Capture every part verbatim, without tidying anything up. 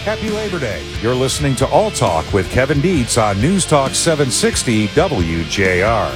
Happy Labor Day. You're listening to All Talk with Kevin Dietz on News Talk seven sixty W J R.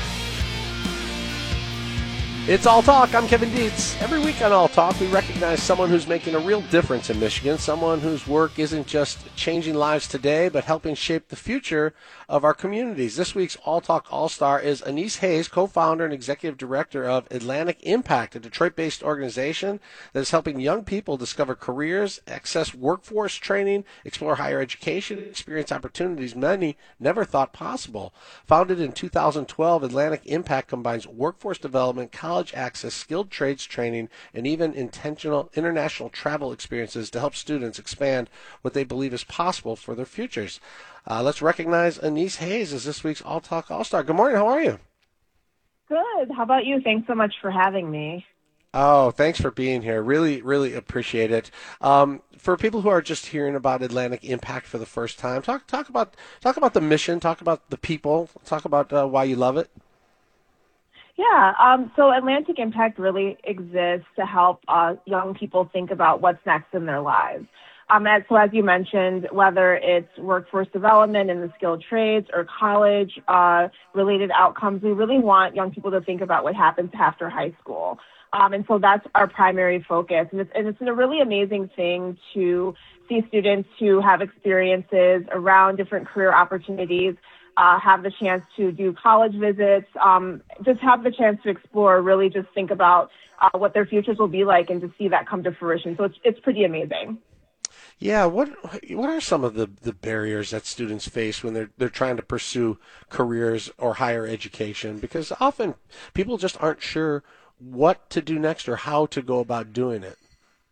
It's All Talk. I'm Kevin Dietz. Every week on All Talk, we recognize someone who's making a real difference in Michigan, someone whose work isn't just changing lives today, but helping shape the future of our communities. This week's All Talk All-Star is Anise Hayes, co-founder and executive director of Atlantic Impact, a Detroit-based organization that is helping young people discover careers, access workforce training, explore higher education, experience opportunities many never thought possible. Founded in two thousand twelve, Atlantic Impact combines workforce development, college access, skilled trades training, and even intentional international travel experiences to help students expand what they believe is possible for their futures. Uh, let's recognize Anise Hayes as this week's All Talk All-Star. Good morning. How are you? Good. How about you? Thanks so much for having me. Oh, thanks for being here. Really, really appreciate it. Um, for people who are just hearing about Atlantic Impact for the first time, talk talk about talk about the mission, talk about the people, talk about uh, why you love it. Yeah, um, so Atlantic Impact really exists to help uh, young people think about what's next in their lives. Um, as, so as you mentioned, whether it's workforce development in the skilled trades or college-related uh, outcomes, we really want young people to think about what happens after high school. Um, and so that's our primary focus. And it's, and it's a really amazing thing to see students who have experiences around different career opportunities, Uh, have the chance to do college visits, um, just have the chance to explore, really just think about uh, what their futures will be like and to see that come to fruition. So it's it's pretty amazing. Yeah, what what are some of the, the barriers that students face when they're they're trying to pursue careers or higher education? Because often people just aren't sure what to do next or how to go about doing it.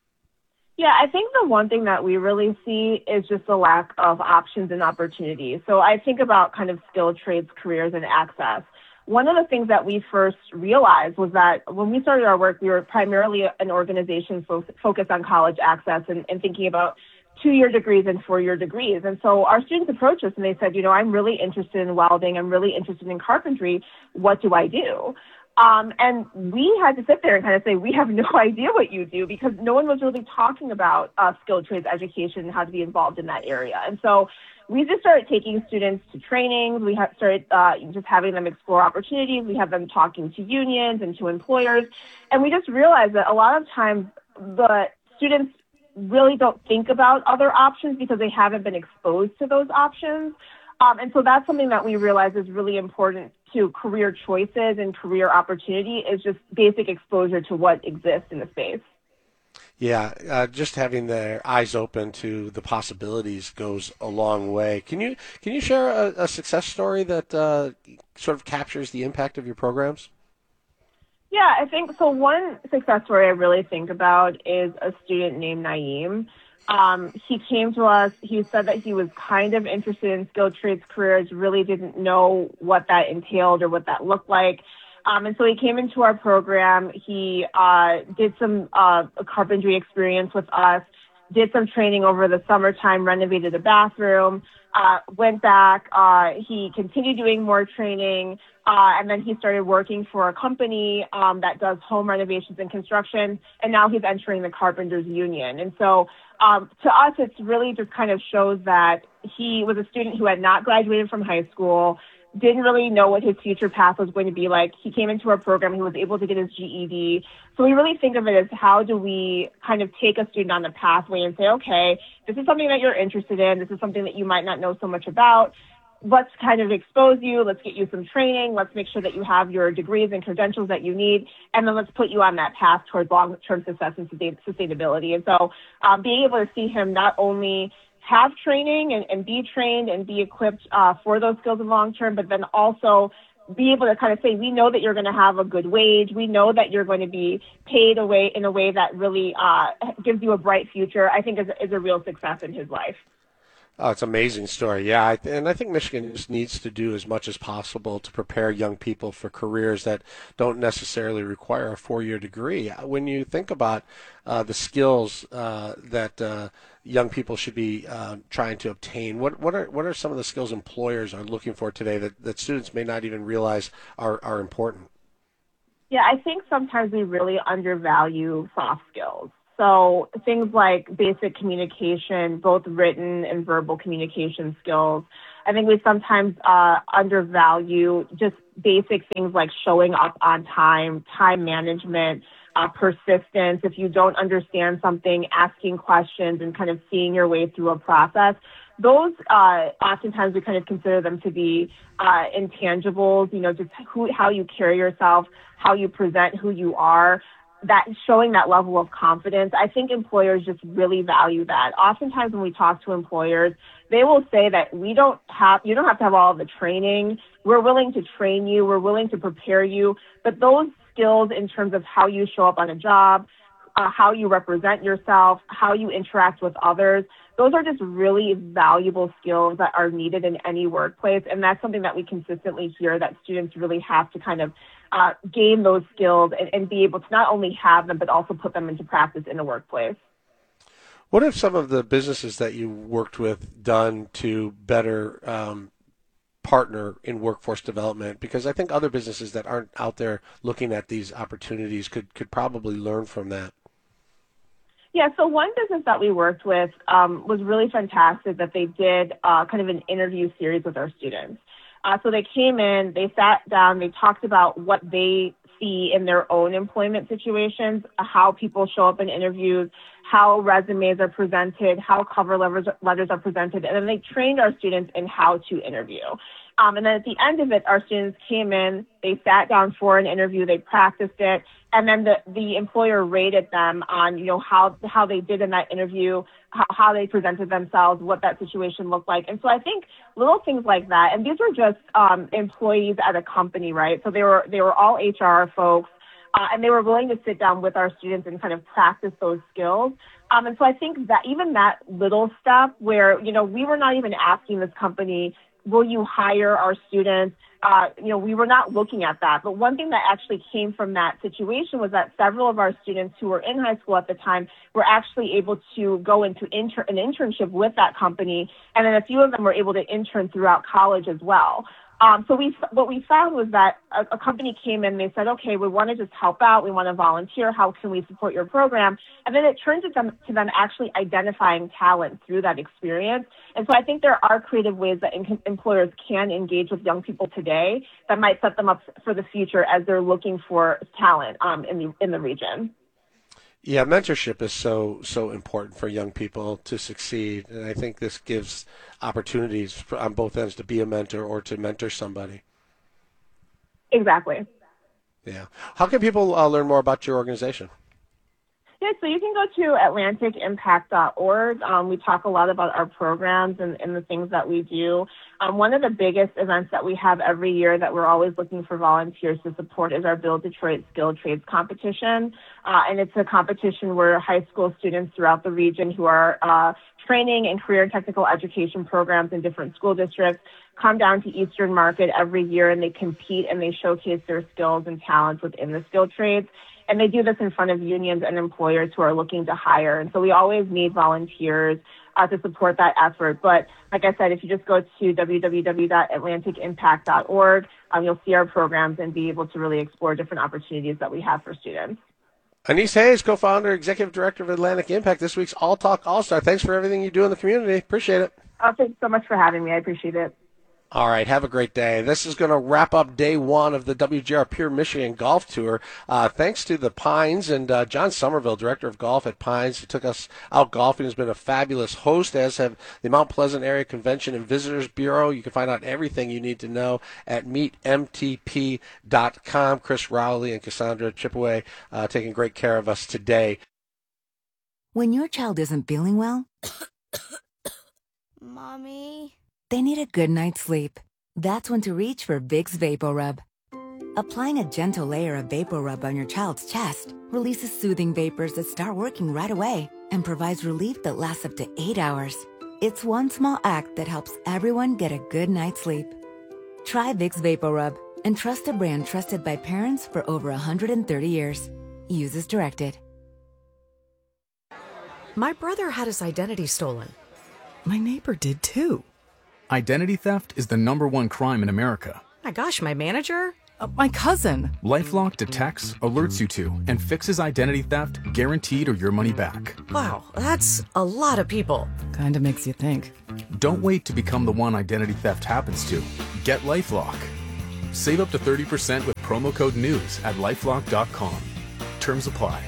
Yeah, I think the one thing that we really see is just the lack of options and opportunities. So I think about kind of skilled trades careers and access. One of the things that we first realized was that when we started our work, we were primarily an organization fo- focused on college access and, and thinking about two-year degrees and four-year degrees. And so our students approached us and they said, you know, I'm really interested in welding. I'm really interested in carpentry. What do I do? Um, and we had to sit there and kind of say, we have no idea what you do because no one was really talking about uh, skilled trades education and how to be involved in that area. And so we just started taking students to trainings. We have started uh, just having them explore opportunities. We have them talking to unions and to employers. And we just realized that a lot of times the students really don't think about other options because they haven't been exposed to those options. Um, and so that's something that we realize is really important to career choices and career opportunity is just basic exposure to what exists in the space. Yeah, uh, just having their eyes open to the possibilities goes a long way. Can you can you share a, a success story that uh, sort of captures the impact of your programs? Yeah, I think so. One success story I really think about is a student named Naeem. Um, he came to us, he said that he was kind of interested in skilled trades careers, really didn't know what that entailed or what that looked like. Um, and so he came into our program, he uh, did some uh, carpentry experience with us, did some training over the summertime, renovated a bathroom, uh, went back, uh, he continued doing more training, uh, and then he started working for a company um, that does home renovations and construction, and now he's entering the Carpenters Union. And so um, to us, it's really just kind of shows that he was a student who had not graduated from high school, didn't really know what his future path was going to be like. He came into our program, he was able to get his G E D. So we really think of it as how do we kind of take a student on the pathway and say, okay, this is something that you're interested in. This is something that you might not know so much about. Let's kind of expose you. Let's get you some training. Let's make sure that you have your degrees and credentials that you need. And then let's put you on that path towards long-term success and sustainability. And so um, being able to see him not only have training and, and be trained and be equipped uh, for those skills in long term, but then also be able to kind of say, we know that you're going to have a good wage. We know that you're going to be paid away in a way that really uh, gives you a bright future, I think is, is a real success in his life. Oh, it's an amazing story. Yeah, I, and I think Michigan just needs to do as much as possible to prepare young people for careers that don't necessarily require a four-year degree. When you think about uh, the skills uh, that uh, young people should be uh, trying to obtain, what what are what are some of the skills employers are looking for today that, that students may not even realize are, are important? Yeah, I think sometimes we really undervalue soft skills. So things like basic communication, both written and verbal communication skills. I think we sometimes uh, undervalue just basic things like showing up on time, time management, uh, persistence. If you don't understand something, asking questions and kind of seeing your way through a process. Those, uh, oftentimes we kind of consider them to be uh, intangibles, you know, just who, how you carry yourself, how you present who you are, that showing that level of confidence. I think employers just really value that. Oftentimes when we talk to employers, they will say that we don't have, you don't have to have all of the training. We're willing to train you. We're willing to prepare you. But those skills in terms of how you show up on a job, uh, how you represent yourself, how you interact with others, those are just really valuable skills that are needed in any workplace. And that's something that we consistently hear, that students really have to kind of uh, gain those skills and, and be able to not only have them, but also put them into practice in the workplace. What have some of the businesses that you worked with done to better um, partner in workforce development? Because I think other businesses that aren't out there looking at these opportunities could, could probably learn from that. Yeah, so one business that we worked with um, was really fantastic, that they did uh, kind of an interview series with our students. Uh, so they came in, they sat down, they talked about what they see in their own employment situations, how people show up in interviews, how resumes are presented, how cover letters, letters are presented, and then they trained our students in how to interview. Um, and then at the end of it, our students came in, they sat down for an interview, they practiced it, and then the, the employer rated them on, you know, how how they did in that interview, how, how they presented themselves, what that situation looked like. And so I think little things like that, and these were just um, employees at a company, right? So they were they were all H R folks, uh, and they were willing to sit down with our students and kind of practice those skills. Um, and so I think that even that little step where, you know, we were not even asking this company, will you hire our students? Uh, you know, we were not looking at that. But one thing that actually came from that situation was that several of our students who were in high school at the time were actually able to go into inter- an internship with that company. And then a few of them were able to intern throughout college as well. Um, so we, what we found was that a, a company came in, they said, okay, we want to just help out. We want to volunteer. How can we support your program? And then it turned to them, to them actually identifying talent through that experience. And so I think there are creative ways that in, employers can engage with young people today that might set them up for the future as they're looking for talent um, in the in the region. Yeah, mentorship is so so important for young people to succeed, and I think this gives opportunities on both ends to be a mentor or to mentor somebody. Exactly. Yeah. How can people uh, learn more about your organization? Yeah, so you can go to atlantic impact dot org. Um, we talk a lot about our programs and, and the things that we do. Um, one of the biggest events that we have every year that we're always looking for volunteers to support is our Build Detroit Skilled Trades competition. Uh, and it's a competition where high school students throughout the region who are uh, training and career and technical education programs in different school districts come down to Eastern Market every year, and they compete and they showcase their skills and talents within the skilled trades. And they do this in front of unions and employers who are looking to hire. And so we always need volunteers uh, to support that effort. But like I said, if you just go to w w w dot atlantic impact dot org, um, you'll see our programs and be able to really explore different opportunities that we have for students. Anise Hayes, co-founder, executive director of Atlantic Impact, this week's All Talk All-Star. Thanks for everything you do in the community. Appreciate it. Oh, thanks so much for having me. I appreciate it. All right, have a great day. This is going to wrap up day one of the W J R Pure Michigan Golf Tour. Uh, thanks to the Pines and uh, John Somerville, director of golf at Pines, who took us out golfing. Has been a fabulous host, as have the Mount Pleasant Area Convention and Visitors Bureau. You can find out everything you need to know at meet m t p dot com. Chris Rowley and Cassandra Chipaway uh, taking great care of us today. When your child isn't feeling well, Mommy, they need a good night's sleep. That's when to reach for Vicks VapoRub. Applying a gentle layer of VapoRub on your child's chest releases soothing vapors that start working right away and provides relief that lasts up to eight hours. It's one small act that helps everyone get a good night's sleep. Try Vicks VapoRub and trust a brand trusted by parents for over one hundred thirty years. Use as directed. My brother had his identity stolen. My neighbor did too. Identity theft is the number one crime in America. My gosh, my manager? Uh, my cousin. LifeLock detects, alerts you to, and fixes identity theft guaranteed or your money back. Wow, that's a lot of people. Kinda makes you think. Don't wait to become the one identity theft happens to. Get LifeLock. Save up to thirty percent with promo code NEWS at lifelock dot com. Terms apply.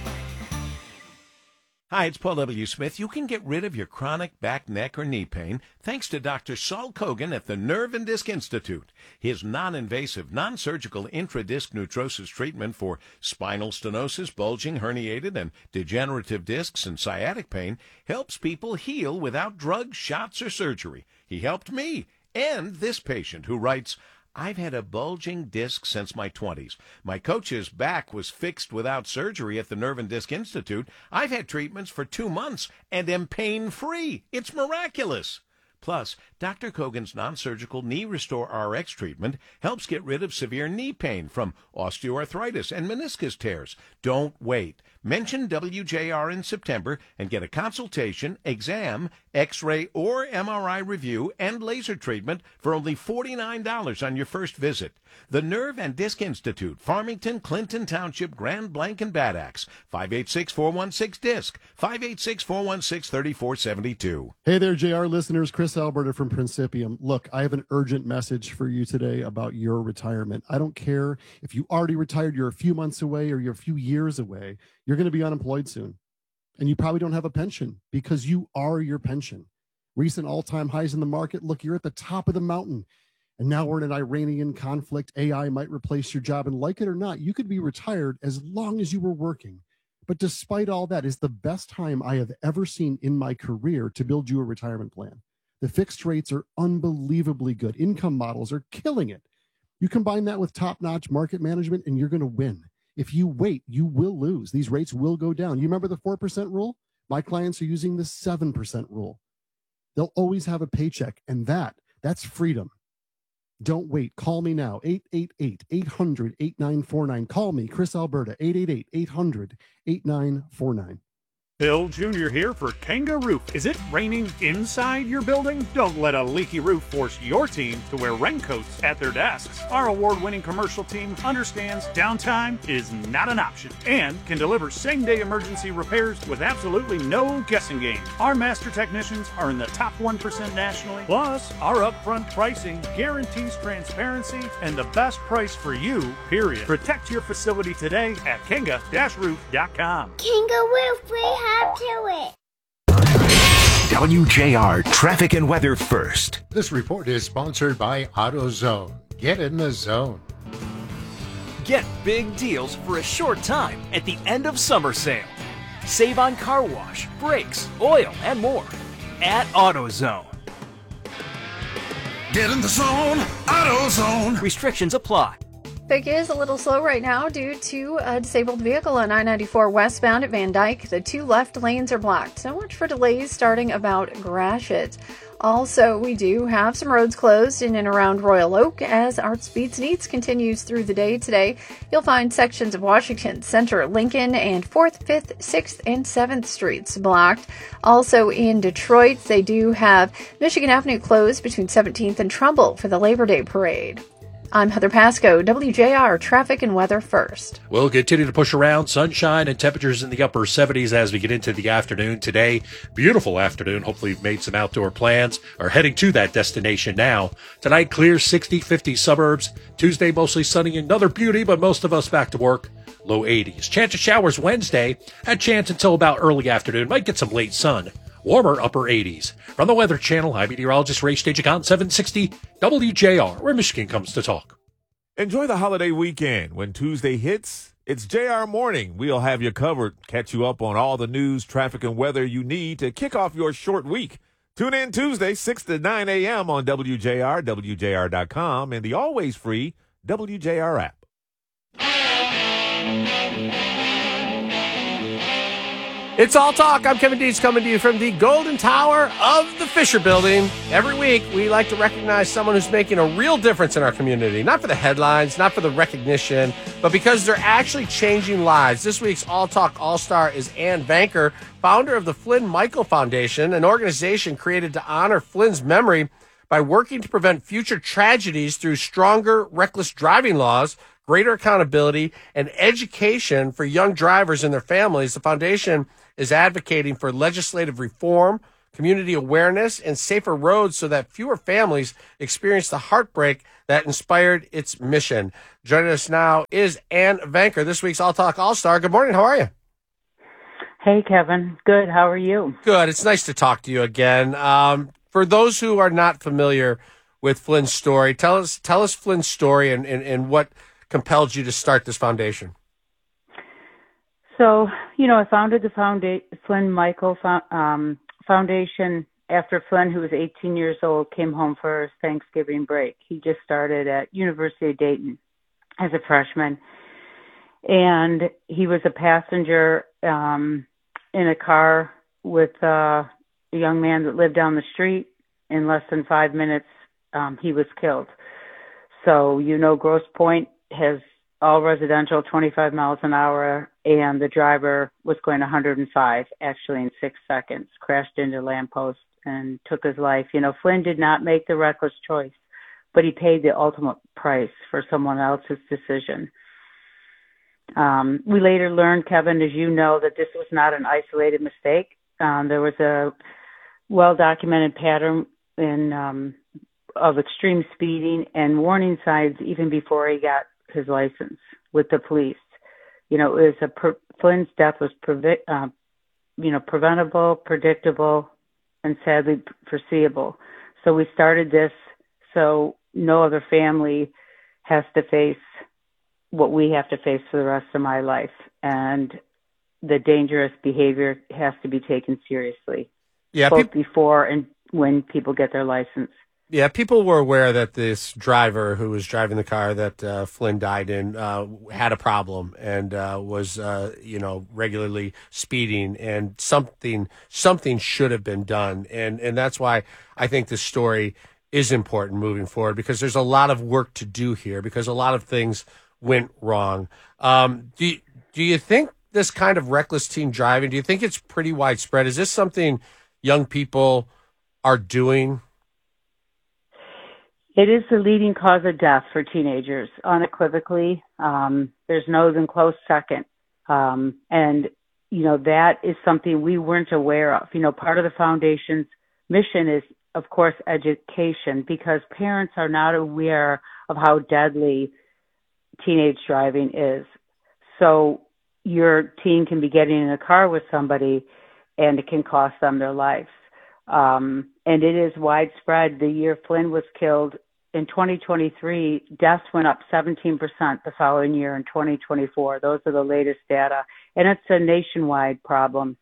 Hi, it's Paul W. Smith. You can get rid of your chronic back, neck, or knee pain thanks to Doctor Saul Kogan at the Nerve and Disc Institute. His non-invasive, non-surgical intradisc neutrosis treatment for spinal stenosis, bulging, herniated, and degenerative discs and sciatic pain helps people heal without drugs, shots, or surgery. He helped me and this patient who writes, I've had a bulging disc since my twenties. My coach's back was fixed without surgery at the Nerve and Disc Institute. I've had treatments for two months and am pain-free. It's miraculous. Plus, Doctor Kogan's non-surgical Knee Restore R X treatment helps get rid of severe knee pain from osteoarthritis and meniscus tears. Don't wait. Mention W J R in September and get a consultation, exam, X-ray, or M R I review and laser treatment for only forty-nine dollars on your first visit. The Nerve and Disc Institute, Farmington, Clinton Township, Grand Blanc, and Bad Axe. five eight six, four one six, D I S C, five eight six, four one six, three four seven two. Hey there, J R listeners. Chris Alberta from Principium. Look, I have an urgent message for you today about your retirement. I don't care if you already retired, you're a few months away, or you're a few years away. You're going to be unemployed soon. And you probably don't have a pension because you are your pension. Recent all-time highs in the market. Look, you're at the top of the mountain. And now we're in an Iranian conflict. A I might replace your job. And like it or not, you could be retired as long as you were working. But despite all that, it's the best time I have ever seen in my career to build you a retirement plan. The fixed rates are unbelievably good. Income models are killing it. You combine that with top-notch market management, and you're going to win. If you wait, you will lose. These rates will go down. You remember the four percent rule? My clients are using the seven percent rule. They'll always have a paycheck, and that, that's freedom. Don't wait. Call me now, eight eight eight, eight hundred, eight nine four nine. Call me, Chris Alberta, eight eight eight, eight hundred, eight nine four nine. Bill Junior here for Kanga Roof. Is it raining inside your building? Don't let a leaky roof force your team to wear raincoats at their desks. Our award-winning commercial team understands downtime is not an option and can deliver same-day emergency repairs with absolutely no guessing game. Our master technicians are in the top one percent nationally. Plus, our upfront pricing guarantees transparency and the best price for you, period. Protect your facility today at kanga dash roof dot com. Kanga Roof, we have to it. W J R Traffic and Weather First. This report is sponsored by AutoZone. Get in the zone. Get big deals for a short time at the end of summer sale. Save on car wash, brakes, oil, and more at AutoZone. Get in the zone, AutoZone. Restrictions apply. Vic is a little slow right now due to a disabled vehicle on I ninety-four westbound at Van Dyke. The two left lanes are blocked. So watch for delays starting about Gratiot. Also, we do have some roads closed in and around Royal Oak as Arts Beats Needs continues through the day today. You'll find sections of Washington, Center, Lincoln, and fourth, fifth, sixth, and seventh Streets blocked. Also in Detroit, they do have Michigan Avenue closed between seventeenth and Trumbull for the Labor Day Parade. I'm Heather Pasco, W J R Traffic and Weather First. We'll continue to push around sunshine and temperatures in the upper seventies as we get into the afternoon today. Beautiful afternoon. Hopefully you've made some outdoor plans or heading to that destination now. Tonight, clear sixty, fifty suburbs. Tuesday, mostly sunny. Another beauty, but most of us back to work. Low eighties. Chance of showers Wednesday. A chance until about early afternoon. Might get some late sun. Warmer upper eighties. From the Weather Channel, I'm meteorologist Ray Stagicon, seven sixty W J R, where Michigan comes to talk. Enjoy the holiday weekend. When Tuesday hits, it's J R Morning. We'll have you covered, catch you up on all the news, traffic, and weather you need to kick off your short week. Tune in Tuesday, six to nine a.m. on W J R, W J R dot com, and the always free W J R app. It's All Talk. I'm Kevin Dietz coming to you from the Golden Tower of the Fisher Building. Every week, we like to recognize someone who's making a real difference in our community. Not for the headlines, not for the recognition, but because they're actually changing lives. This week's All Talk All-Star is Ann Vanker, founder of the Flynn Michael Foundation, an organization created to honor Flynn's memory by working to prevent future tragedies through stronger reckless driving laws, greater accountability, and education for young drivers and their families. The foundation is advocating for legislative reform, community awareness, and safer roads so that fewer families experience the heartbreak that inspired its mission. Joining us now is Ann Vanker, this week's All Talk All-Star. Good morning. How are you? Hey, Kevin. Good. How are you? Good. It's nice to talk to you again. Um, for those who are not familiar with Flynn's story, tell us tell us Flynn's story and, and, and what compelled you to start this foundation. So, you know, I founded the founda- Flynn Michael um, Foundation after Flynn, who was eighteen years old, came home for his Thanksgiving break. He just started at University of Dayton as a freshman. And he was a passenger um, in a car with uh, a young man that lived down the street. In less than five minutes, um, he was killed. So, you know, Grosse Pointe has all residential, twenty-five miles an hour, and the driver was going one hundred five, actually in six seconds, crashed into a lamppost and took his life. You know, Flynn did not make the reckless choice, but he paid the ultimate price for someone else's decision. Um, we later learned, Kevin, as you know, that this was not an isolated mistake. Um, there was a well-documented pattern in um, of extreme speeding and warning signs even before he got his license with the police. You know, it was a per, Flynn's death was previ- uh, you know, preventable, predictable, and sadly foreseeable. So we started this so no other family has to face what we have to face for the rest of my life. And the dangerous behavior has to be taken seriously. Yeah, both pe- before and when people get their license. Yeah, people were aware that this driver who was driving the car that uh, Flynn died in uh, had a problem and uh, was, uh, you know, regularly speeding, and something something should have been done. And and that's why I think this story is important moving forward, because there's a lot of work to do here, because a lot of things went wrong. Um, do you, do you think this kind of reckless teen driving, do you think it's pretty widespread? Is this something young people are doing? It is the leading cause of death for teenagers, unequivocally. Um, there's no even close second. Um, and, you know, that is something we weren't aware of. You know, part of the foundation's mission is, of course, education, because parents are not aware of how deadly teenage driving is. So your teen can be getting in a car with somebody and it can cost them their lives. Um, and it is widespread. The year Flynn was killed, in twenty twenty-three, deaths went up seventeen percent the following year in twenty twenty-four. Those are the latest data. And it's a nationwide problem.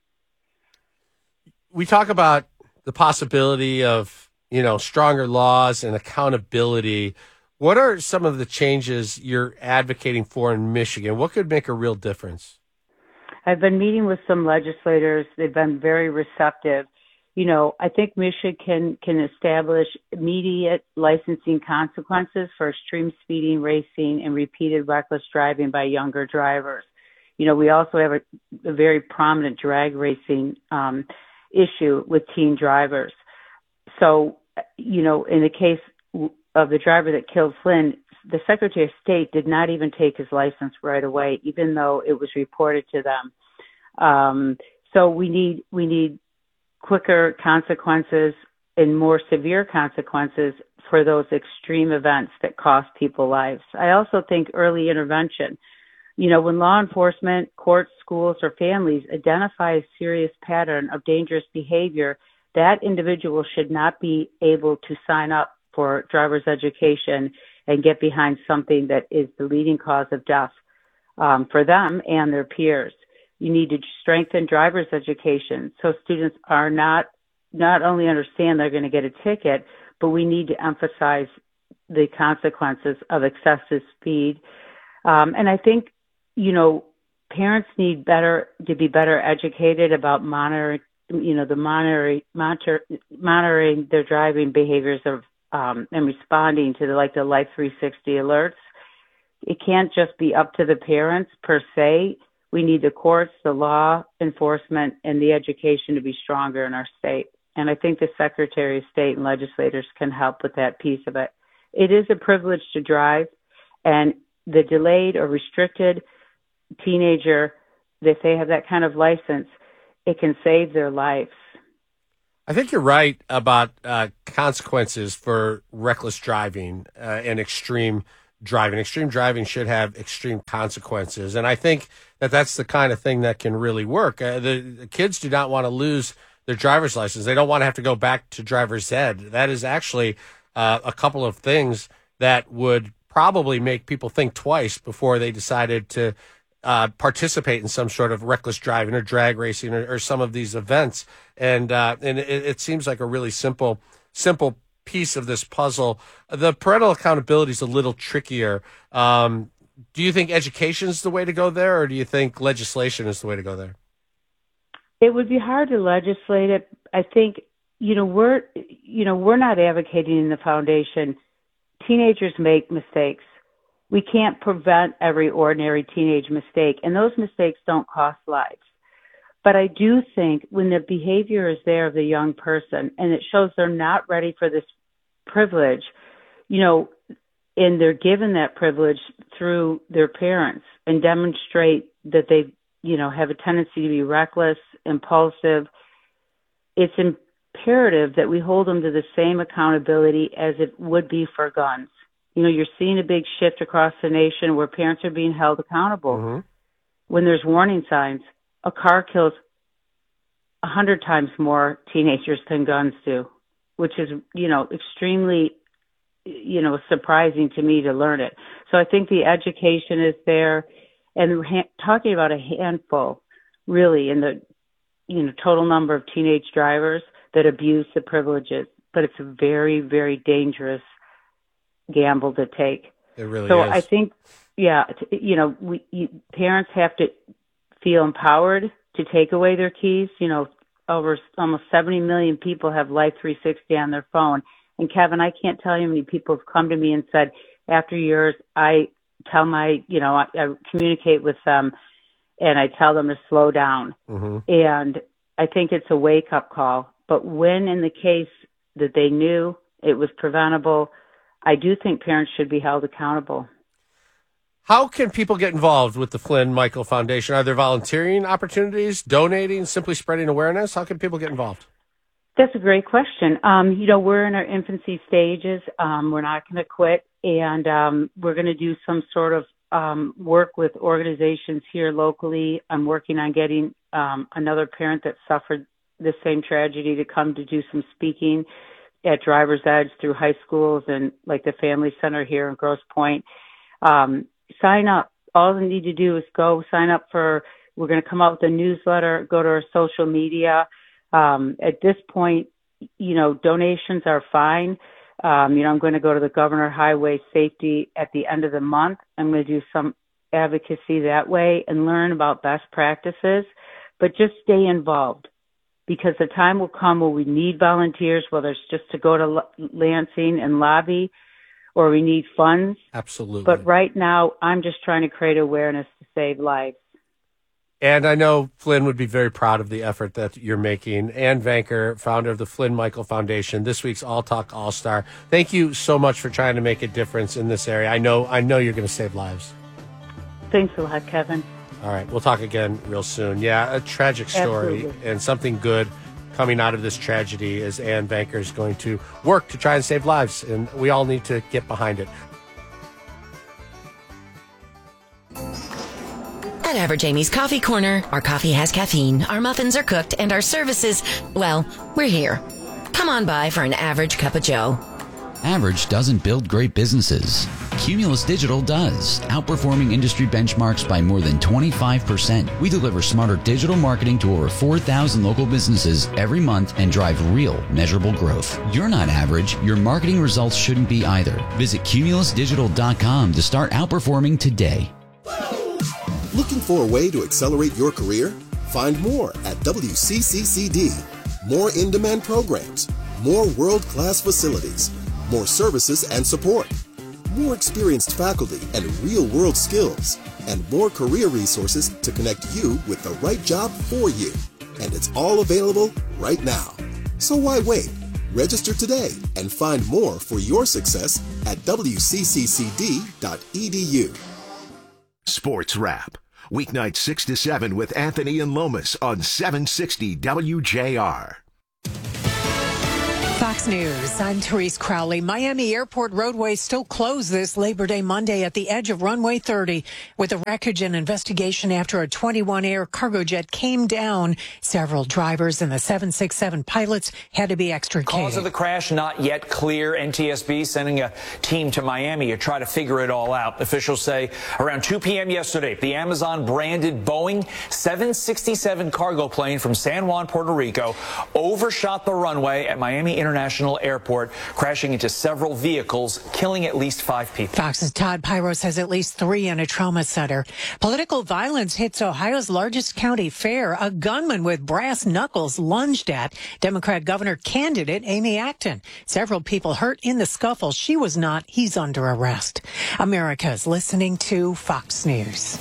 We talk about the possibility of, you know, stronger laws and accountability. What are some of the changes you're advocating for in Michigan? What could make a real difference? I've been meeting with some legislators. They've been very receptive. You know, I think Michigan can, can establish immediate licensing consequences for extreme speeding, racing, and repeated reckless driving by younger drivers. You know, we also have a, a very prominent drag racing um, issue with teen drivers. So, you know, in the case of the driver that killed Flynn, the Secretary of State did not even take his license right away, even though it was reported to them. Um, so we need we need quicker consequences and more severe consequences for those extreme events that cost people lives. I also think early intervention. You know, when law enforcement, courts, schools, or families identify a serious pattern of dangerous behavior, that individual should not be able to sign up for driver's education and get behind something that is the leading cause of death um, for them and their peers. You need to strengthen driver's education so students are not not only understand they're going to get a ticket, but we need to emphasize the consequences of excessive speed. Um, and I think, you know, parents need better to be better educated about monitoring, you know, the monitoring monitor, monitoring their driving behaviors of um, and responding to the like the Life three sixty alerts. It can't just be up to the parents per se. We need the courts, the law enforcement, and the education to be stronger in our state. And I think the Secretary of State and legislators can help with that piece of it. It is a privilege to drive, and the delayed or restricted teenager, if they have that kind of license, it can save their lives. I think you're right about uh, consequences for reckless driving uh, and extreme driving. Extreme driving should have extreme consequences. And I think that that's the kind of thing that can really work. Uh, the, the kids do not want to lose their driver's license. They don't want to have to go back to driver's ed. That is actually uh, a couple of things that would probably make people think twice before they decided to uh, participate in some sort of reckless driving or drag racing or, or some of these events. And uh, and it, it seems like a really simple, simple piece of this puzzle. The parental accountability is a little trickier. Um, do you think education is the way to go there, or do you think legislation is the way to go there? It would be hard to legislate it. I think, you know, we're, you know, we're not advocating in the foundation. Teenagers make mistakes. We can't prevent every ordinary teenage mistake, and those mistakes don't cost lives. But I do think when the behavior is there of the young person and it shows they're not ready for this privilege, you know, and they're given that privilege through their parents and demonstrate that they, you know, have a tendency to be reckless, impulsive, it's imperative that we hold them to the same accountability as it would be for guns. You know, you're seeing a big shift across the nation where parents are being held accountable. Mm-hmm. When there's warning signs, a car kills a hundred times more teenagers than guns do, which is, you know, extremely, you know, surprising to me to learn it. So I think the education is there, and ha- talking about a handful, really, in the, you know, total number of teenage drivers that abuse the privileges, but it's a very, very dangerous gamble to take. It really so is. So I think, yeah, you know, we you, parents have to feel empowered to take away their keys. You know, over almost seventy million people have Life three sixty on their phone. And Kevin, I can't tell you how many people have come to me and said, after years, I tell my, you know, I, I communicate with them and I tell them to slow down. Mm-hmm. And I think it's a wake-up call. But when in the case that they knew it was preventable, I do think parents should be held accountable. How can people get involved with the Flynn Michael Foundation? Are there volunteering opportunities, donating, simply spreading awareness? How can people get involved? That's a great question. Um, you know, we're in our infancy stages. Um, we're not going to quit, and um, we're going to do some sort of um, work with organizations here locally. I'm working on getting um, another parent that suffered the same tragedy to come to do some speaking at Driver's Edge through high schools and like the Family Center here in Grosse Pointe. Um, sign up. All you need to do is go sign up for, we're going to come out with a newsletter, go to our social media. Um, at this point, you know, donations are fine. Um, you know, I'm going to go to the Governor Highway Safety at the end of the month. I'm going to do some advocacy that way and learn about best practices, but just stay involved, because the time will come where we need volunteers, whether it's just to go to Lansing and lobby, or we need funds. Absolutely. But right now, I'm just trying to create awareness to save lives. And I know Flynn would be very proud of the effort that you're making. Ann Vanker, founder of the Flynn Michael Foundation, this week's All Talk All-Star. Thank you so much for trying to make a difference in this area. I know, I know you're going to save lives. Thanks a lot, Kevin. All right, we'll talk again real soon. Yeah, a tragic story. Absolutely. And something good coming out of this tragedy is Ann Vanker is going to work to try and save lives, and we all need to get behind it. At Average Amy's Coffee Corner, our coffee has caffeine, our muffins are cooked, and our services, well, we're here. Come on by for an average cup of joe. Average doesn't build great businesses. Cumulus Digital does, outperforming industry benchmarks by more than twenty-five percent. We deliver smarter digital marketing to over four thousand local businesses every month and drive real, measurable growth. You're not average. Your marketing results shouldn't be either. Visit cumulus digital dot com to start outperforming today. Looking for a way to accelerate your career? Find more at W C C C D. More in-demand programs, more world-class facilities, more services and support, more experienced faculty and real-world skills, and more career resources to connect you with the right job for you. And it's all available right now. So why wait? Register today and find more for your success at W C C C D dot E D U. Sports Wrap. Weeknight six to seven with Anthony and Lomas on seven sixty W J R. Fox News, I'm Therese Crowley. Miami Airport roadway still closed this Labor Day Monday at the edge of runway thirty with a wreckage and investigation after a twenty-one Air cargo jet came down. Several drivers and the seven sixty-seven pilots had to be extricated. Cause of the crash not yet clear. N T S B sending a team to Miami to try to figure it all out. Officials say around two p.m. yesterday, the Amazon branded Boeing seven sixty-seven cargo plane from San Juan, Puerto Rico, overshot the runway at Miami International International Airport, crashing into several vehicles, killing at least five people. Fox's Todd Pyro says at least three in a trauma center. Political violence hits Ohio's largest county fair. A gunman with brass knuckles lunged at Democrat governor candidate Amy Acton. Several people hurt in the scuffle. She was not. He's under arrest. America's listening to Fox News.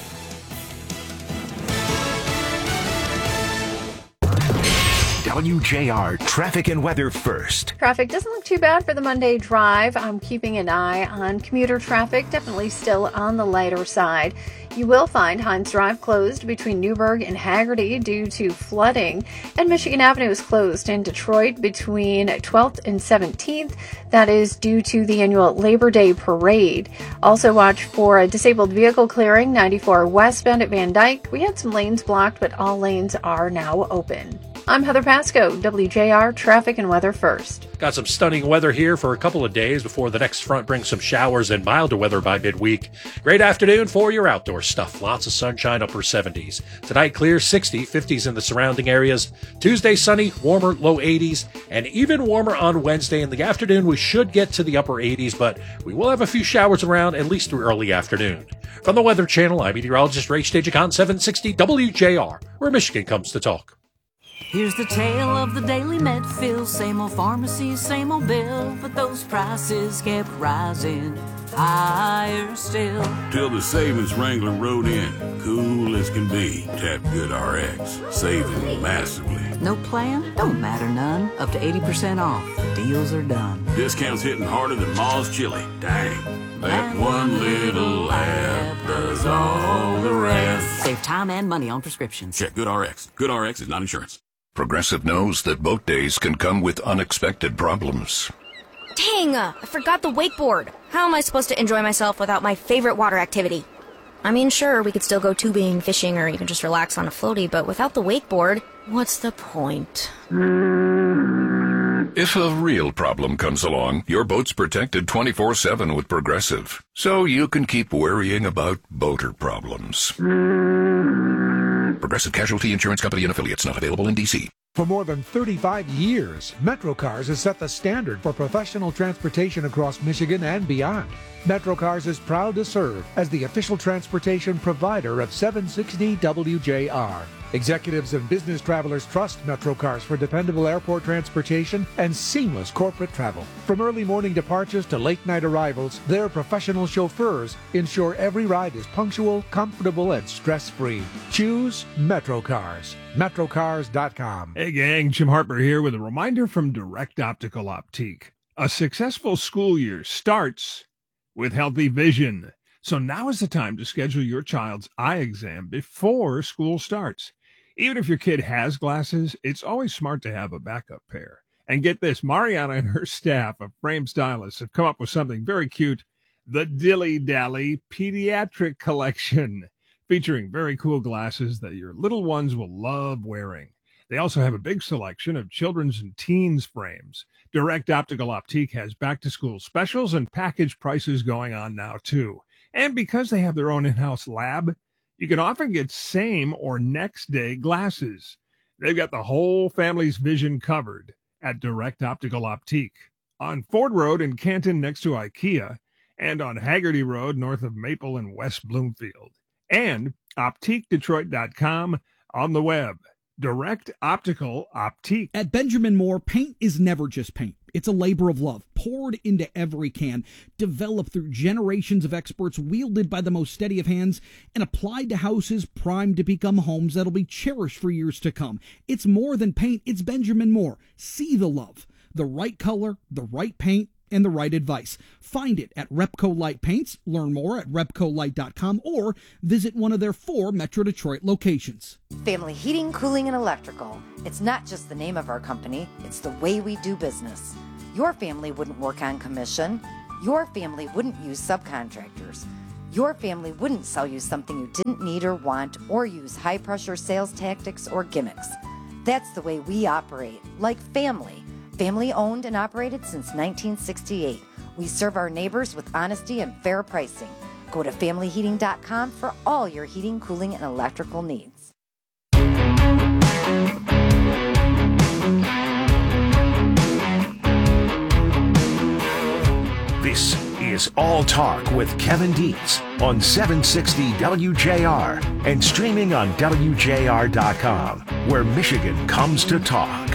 W J R traffic and weather first. Traffic doesn't look too bad for the Monday drive. I'm keeping an eye on commuter traffic, definitely still on the lighter side. You will find Hines Drive closed between Newburgh and Haggerty due to flooding, and Michigan Avenue is closed in Detroit between twelfth and seventeenth. That is due to the annual Labor Day parade. Also watch for a disabled vehicle clearing ninety-four westbound at Van Dyke. We had some lanes blocked, but all lanes are now open. I'm Heather Pasco, W J R Traffic and Weather First. Got some stunning weather here for a couple of days before the next front brings some showers and milder weather by midweek. Great afternoon for your outdoor stuff. Lots of sunshine, upper seventies. Tonight, clear, sixty, fifties in the surrounding areas. Tuesday, sunny, warmer, low eighties, and even warmer on Wednesday. In the afternoon, we should get to the upper eighties, but we will have a few showers around at least through early afternoon. From the Weather Channel, I'm meteorologist Ray Stagicon, on seven sixty W J R, where Michigan comes to talk. Here's the tale of the daily Medfill. Same old pharmacy, same old bill, but those prices kept rising higher still. Till the savings wrangler rode in, cool as can be. Tap Good R X, saving massively. No plan? Don't matter none. Up to eighty percent off. Deals are done. Discounts hitting harder than Ma's chili. Dang. That one little app does all the rest. Save time and money on prescriptions. Check Good R X. Good R X is not insurance. Progressive knows that boat days can come with unexpected problems. Dang, I forgot the wakeboard. How am I supposed to enjoy myself without my favorite water activity? I mean, sure, we could still go tubing, fishing, or even just relax on a floaty, but without the wakeboard, what's the point? If a real problem comes along, your boat's protected twenty-four seven with Progressive, so you can keep worrying about boater problems. Progressive Casualty Insurance Company and Affiliates, not available in D C. For more than thirty-five years, MetroCars has set the standard for professional transportation across Michigan and beyond. MetroCars is proud to serve as the official transportation provider of seven sixty W J R. Executives and business travelers trust MetroCars for dependable airport transportation and seamless corporate travel. From early morning departures to late night arrivals, their professional chauffeurs ensure every ride is punctual, comfortable, and stress-free. Choose MetroCars. Metrocars dot com. Hey gang, Jim Harper here with a reminder from Direct Optical Optique. A successful school year starts with healthy vision. So now is the time to schedule your child's eye exam before school starts. Even if your kid has glasses, it's always smart to have a backup pair. And get this, Mariana and her staff of Frame Stylists have come up with something very cute, the Dilly Dally Pediatric Collection, featuring very cool glasses that your little ones will love wearing. They also have a big selection of children's and teens frames. Direct Optical Optique has back-to-school specials and package prices going on now, too. And because they have their own in-house lab, you can often get same or next day glasses. They've got the whole family's vision covered at Direct Optical Optique on Ford Road in Canton next to IKEA, and on Haggerty Road north of Maple and West Bloomfield, and optique detroit dot com on the web. Direct Optical Optique. At Benjamin Moore, paint is never just paint. It's a labor of love, poured into every can, developed through generations of experts, wielded by the most steady of hands, and applied to houses primed to become homes that'll be cherished for years to come. It's more than paint, it's Benjamin Moore. See the love. The right color, the right paint, and the right advice. Find it at Repco Light Paints. Learn more at repco light dot com or visit one of their four Metro Detroit locations. Family Heating, Cooling, and Electrical. It's not just the name of our company, it's the way we do business. Your family wouldn't work on commission. Your family wouldn't use subcontractors. Your family wouldn't sell you something you didn't need or want, or use high-pressure sales tactics or gimmicks. That's the way we operate, like family. Family owned and operated since nineteen sixty-eight. We serve our neighbors with honesty and fair pricing. Go to family heating dot com for all your heating, cooling, and electrical needs. This is All Talk with Kevin Dietz on seven sixty W J R and streaming on W J R dot com, where Michigan comes to talk.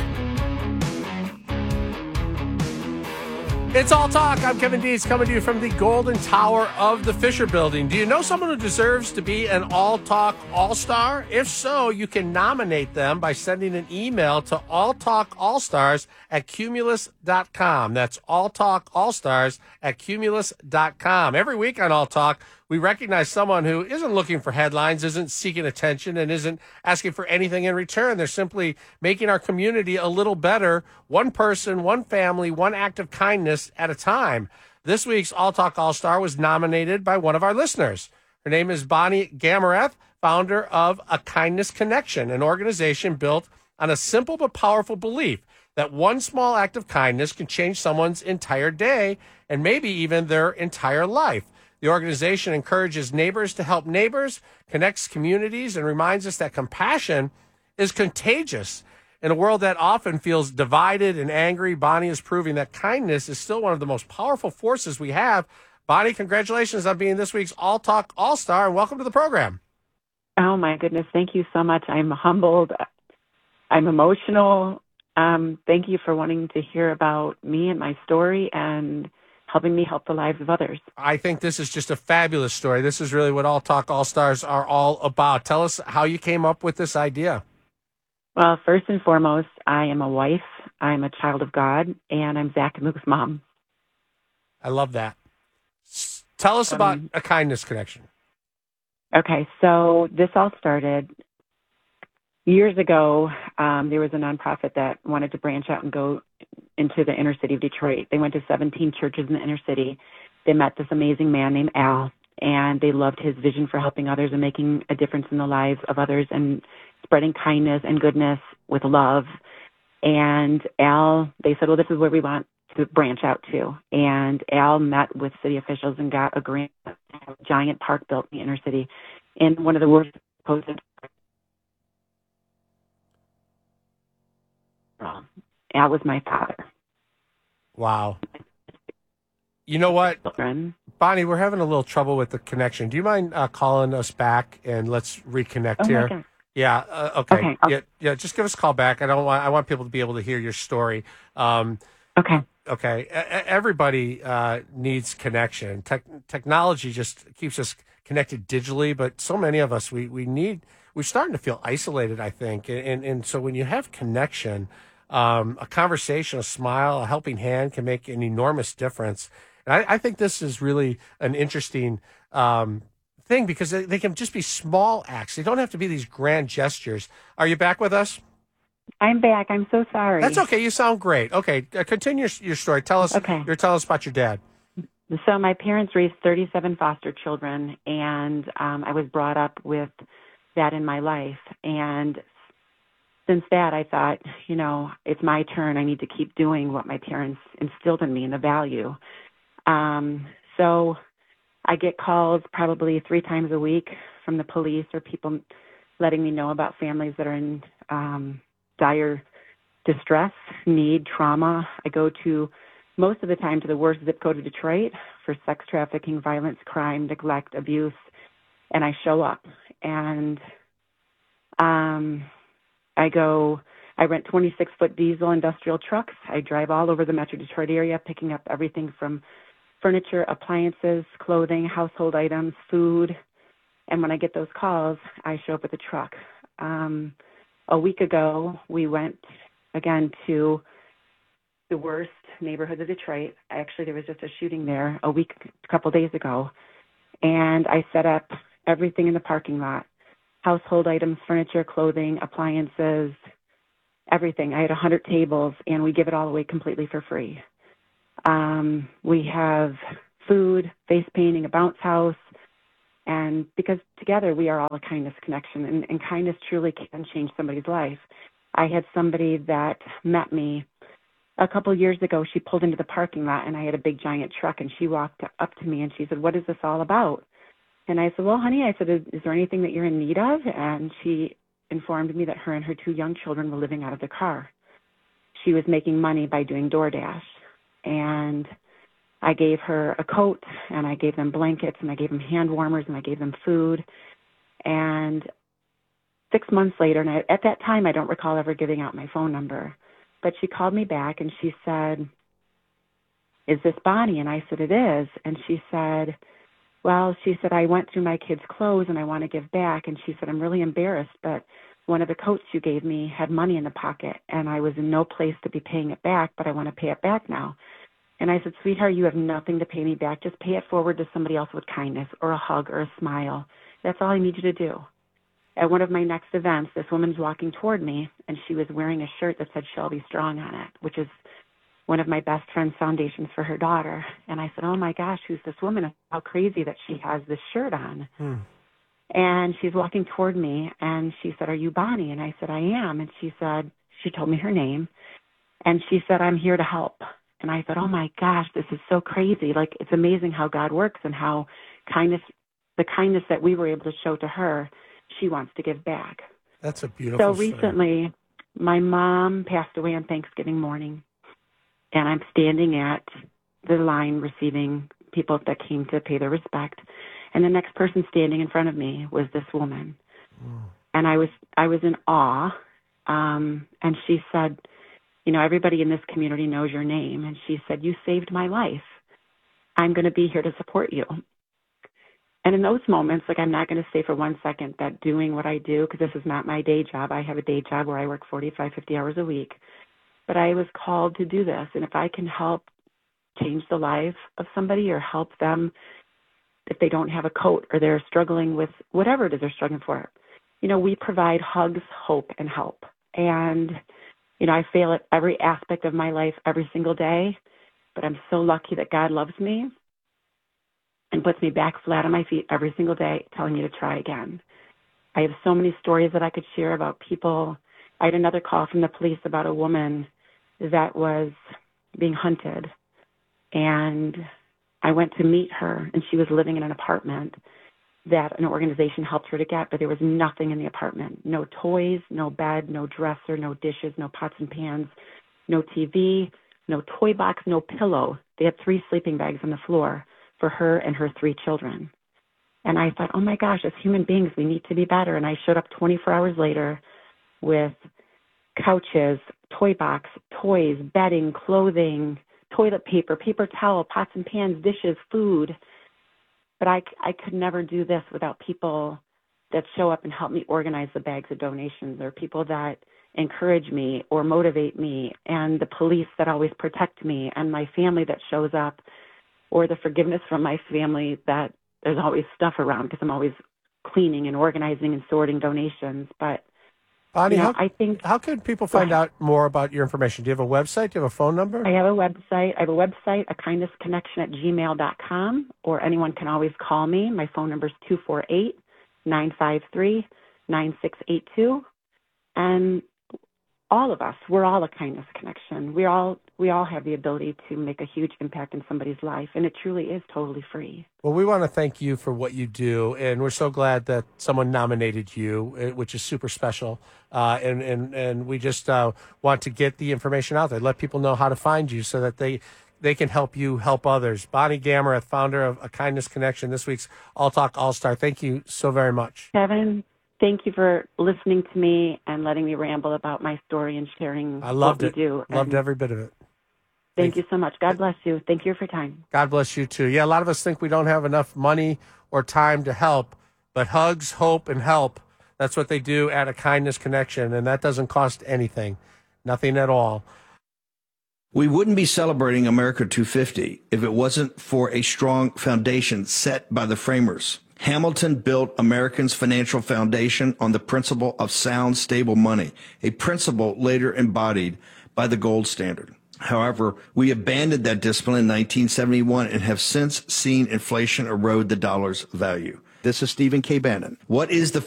It's All Talk. I'm Kevin Dietz, coming to you from the Golden Tower of the Fisher Building. Do you know someone who deserves to be an All Talk All-Star? If so, you can nominate them by sending an email to alltalkallstars at cumulus dot com. That's alltalkallstars at cumulus dot com. Every week on All Talk, we recognize someone who isn't looking for headlines, isn't seeking attention, and isn't asking for anything in return. They're simply making our community a little better, one person, one family, one act of kindness at a time. This week's All Talk All-Star was nominated by one of our listeners. Her name is Bonnie Gamareth, founder of A Kindness Connection, an organization built on a simple but powerful belief that one small act of kindness can change someone's entire day and maybe even their entire life. The organization encourages neighbors to help neighbors, connects communities, and reminds us that compassion is contagious. In a world that often feels divided and angry, Bonnie is proving that kindness is still one of the most powerful forces we have. Bonnie, congratulations on being this week's All Talk All-Star, and welcome to the program. Oh, my goodness. Thank you so much. I'm humbled. I'm emotional. Um, thank you for wanting to hear about me and my story and helping me help the lives of others. I think this is just a fabulous story. This is really what All Talk All-Stars are all about. Tell us how you came up with this idea. Well, first and foremost, I am a wife, I'm a child of God, and I'm Zach and Luke's mom. I love that. S- Tell us um, about A Kindness Connection. Okay, so this all started years ago. Um, there was a nonprofit that wanted to branch out and go into the inner city of Detroit. They went to seventeen churches in the inner city. They met this amazing man named Al, and they loved his vision for helping others and making a difference in the lives of others and spreading kindness and goodness with love. And Al, they said, well, this is where we want to branch out to. And Al met with city officials and got a grant to have a giant park built in the inner city in one of the worst posted. Al was my father. Wow. You know what, Bonnie, we're having a little trouble with the connection. Do you mind uh, calling us back and let's reconnect oh here? God. Yeah. Uh, okay. Okay, yeah. Yeah. Just give us a call back. I don't want. I want people to be able to hear your story. Um, okay. Okay. E- everybody uh, needs connection. Tech technology just keeps us connected digitally, but so many of us we we need. We're starting to feel isolated, I think, and and, and so when you have connection. Um, a conversation, a smile, a helping hand can make an enormous difference. And I, I think this is really an interesting um, thing because they, they can just be small acts. They don't have to be these grand gestures. Are you back with us? I'm back. I'm so sorry. That's okay. You sound great. Okay, uh, continue your, your story. Tell us. Okay. You're telling us about your dad. So my parents raised thirty-seven foster children, and um, I was brought up with that in my life. And since that, I thought, you know, it's my turn. I need to keep doing what my parents instilled in me and the value. Um, so I get calls probably three times a week from the police or people letting me know about families that are in um, dire distress, need, trauma. I go to, most of the time, to the worst zip code of Detroit for sex trafficking, violence, crime, neglect, abuse, and I show up. And um I go, I rent twenty-six foot diesel industrial trucks. I drive all over the Metro Detroit area, picking up everything from furniture, appliances, clothing, household items, food. And when I get those calls, I show up with a truck. Um, a week ago, we went again to the worst neighborhoods of Detroit. Actually, there was just a shooting there a week, a couple days ago. And I set up everything in the parking lot, household items, furniture, clothing, appliances, everything. I had one hundred tables, and we give it all away completely for free. Um, we have food, face painting, a bounce house, and because together we are all a kindness connection, and, and kindness truly can change somebody's life. I had somebody that met me a couple years ago. She pulled into the parking lot, and I had a big giant truck, and she walked up to me, and she said, "What is this all about?" And I said, "Well, honey," I said, is, is there anything that you're in need of? And she informed me that her and her two young children were living out of the car. She was making money by doing DoorDash. And I gave her a coat, and I gave them blankets, and I gave them hand warmers, and I gave them food. And six months later, and I, at that time, I don't recall ever giving out my phone number, but she called me back, and she said, "Is this Bonnie?" And I said, "It is." And she said, well, she said, "I went through my kids' clothes, and I want to give back." And she said, "I'm really embarrassed, but one of the coats you gave me had money in the pocket, and I was in no place to be paying it back, but I want to pay it back now." And I said, "Sweetheart, you have nothing to pay me back. Just pay it forward to somebody else with kindness or a hug or a smile. That's all I need you to do." At one of my next events, this woman's walking toward me, and she was wearing a shirt that said Shelby Strong on it, which is one of my best friend's foundations for her daughter. And I said, "Oh my gosh, who's this woman? How crazy that she has this shirt on." Hmm. And she's walking toward me, and she said, "Are you Bonnie?" And I said, "I am." And she said, she told me her name, and she said, "I'm here to help." And I thought, oh my gosh, this is so crazy. Like, it's amazing how God works and how kindness, the kindness that we were able to show to her, she wants to give back. That's a beautiful So story. recently, my mom passed away on Thanksgiving morning, and I'm standing at the line receiving people that came to pay their respect. And the next person standing in front of me was this woman. Mm. And I was I was in awe. Um, and she said, "You know, everybody in this community knows your name." And she said, "You saved my life. I'm going to be here to support you." And in those moments, like, I'm not going to say for one second that doing what I do, because this is not my day job. I have a day job where I work forty-five, fifty hours a week. But I was called to do this. And if I can help change the life of somebody or help them if they don't have a coat or they're struggling with whatever it is they're struggling for, you know, we provide hugs, hope, and help. And, you know, I fail at every aspect of my life every single day, but I'm so lucky that God loves me and puts me back flat on my feet every single day, telling me to try again. I have so many stories that I could share about people. I had another call from the police about a woman that was being hunted, and I went to meet her, and she was living in an apartment that an organization helped her to get, but there was nothing in the apartment. No toys, no bed, no dresser, no dishes, no pots and pans, no T V, no toy box, no pillow. They had three sleeping bags on the floor for her and her three children. And I thought, oh my gosh, as human beings, we need to be better. And I showed up twenty-four hours later with couches, toy box, toys, bedding, clothing, toilet paper, paper towel, pots and pans, dishes, food. But I, I could never do this without people that show up and help me organize the bags of donations, or people that encourage me or motivate me, and the police that always protect me, and my family that shows up, or the forgiveness from my family that there's always stuff around because I'm always cleaning and organizing and sorting donations. But Bonnie, you know, how, I think, how can people find out more about your information? Do you have a website? Do you have a phone number? I have a website. I have a website, a kindness connection at gmail dot com, or anyone can always call me. My phone number is two four eight, nine five three, nine six eight two. And all of us, we're all a kindness connection. We all we all have the ability to make a huge impact in somebody's life, and it truly is totally free. Well, we want to thank you for what you do, and we're so glad that someone nominated you, which is super special. Uh, and, and, and we just uh, want to get the information out there, let people know how to find you so that they they can help you help others. Bonnie Gamerath, founder of A Kindness Connection, this week's All Talk All-Star. Thank you so very much. Kevin, thank you for listening to me and letting me ramble about my story and sharing I loved what we it. do. Loved And every bit of it. Thank you so much. God bless you. Thank you for your time. God bless you, too. Yeah, a lot of us think we don't have enough money or time to help, but hugs, hope, and help, that's what they do at A Kindness Connection, and that doesn't cost anything, nothing at all. We wouldn't be celebrating America two fifty if it wasn't for a strong foundation set by the framers. Hamilton built Americans' financial foundation on the principle of sound, stable money, a principle later embodied by the gold standard. However, we abandoned that discipline in nineteen seventy-one and have since seen inflation erode the dollar's value. This is Stephen K. Bannon. What is the